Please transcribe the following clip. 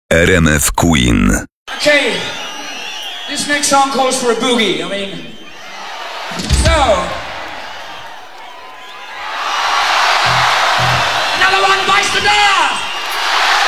RMF Queen. Okay, this next song calls for a boogie. Another one bites the dust!